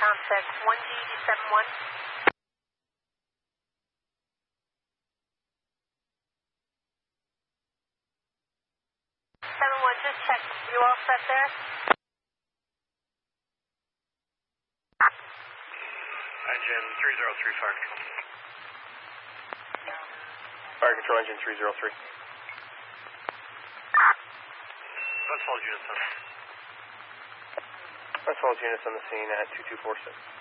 contact 1G71. 71, just check. You all set there? Engine 303, fire control. Fire control, engine 303. Let's hold units on. Let's hold units on the scene at 2246.